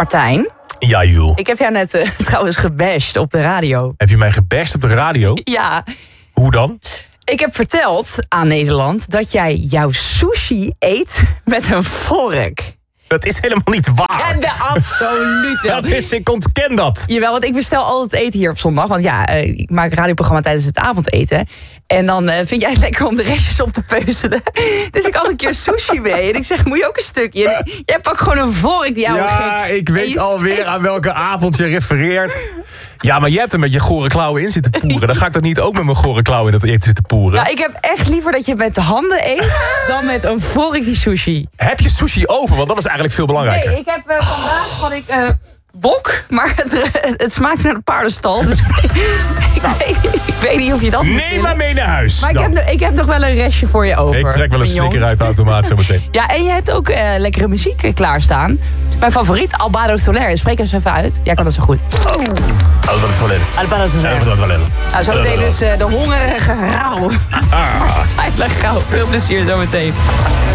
Martijn. Ja, joh. Ik heb jou net trouwens gebashed op de radio. Heb je mij gebashed op de radio? Ja. Hoe dan? Ik heb verteld aan Nederland dat jij jouw sushi eet met een vork. Dat is helemaal niet waar. Ja, absoluut wel. Ik ontken dat. Jawel, want ik bestel altijd eten hier op zondag. Want ja, ik maak een radioprogramma tijdens het avondeten. En dan vind jij het lekker om de restjes op te peuzelen. Dus ik had een keer sushi mee. En ik zeg, moet je ook een stukje? En jij pakt gewoon een vork die jou Ja, ik weet alweer aan welke avond je refereert. Ja, maar jij hebt er met je gore klauwen in zitten poeren. Dan ga ik dat niet ook met mijn gore klauwen in dat eten zitten poeren. Ja, ik heb echt liever dat je met de handen eet dan met een vork die sushi. Heb je sushi over? Want dat is eigenlijk veel belangrijker. Nee, ik heb vandaag had ik bok, maar het smaakt naar de paardenstal. Dus ik weet niet of je dat Neem maar mee naar huis. Maar ik heb nog wel een restje voor je over. Ik trek wel een mignon. snicker uit de automaat zo meteen. Ja, en je hebt ook lekkere muziek klaarstaan. Mijn favoriet, Alvaro Soler. Spreek eens even uit. Jij kan dat zo goed. Alvaro Soler. Alvaro Soler. Nou, zo meteen dus de hongerige rauw. Martijn Grauw. Veel plezier zo meteen.